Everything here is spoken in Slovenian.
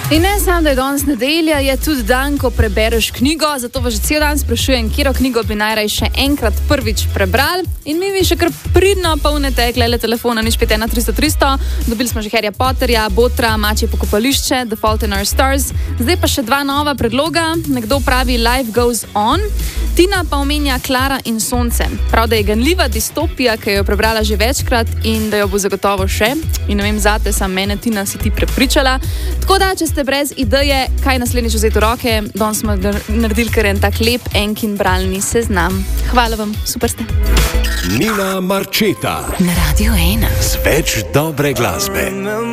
In ne samo, da je danes nedelja, je tudi dan, ko prebereš knjigo, zato vas že cel dan sprašujem, katero knjigo bi najraje še enkrat prvič prebrali. In mi še kar pridno polnete klele telefona, nič 51300. Dobili smo že Harryja Potterja, Botra, Mačje pokopališče, The Fault in Our Stars. Zdaj pa še dva nova predloga. Nekdo pravi Life Goes On. Tina pa omenja Klara in sonce. Prav, da je ganljiva distopija, ki jo je prebrala že večkrat in da jo bo zagotovo še. In ne vem, zate sam mene, Tina, si ti prepričala. Tako da, če ste brez ideje, kaj naslednjič vzeti v roke, danes smo naredili kar en tak lep enkin bralni seznam. Hvala vam, super ste. Nina Marčeta na Radio 1 z več dobre glasbe.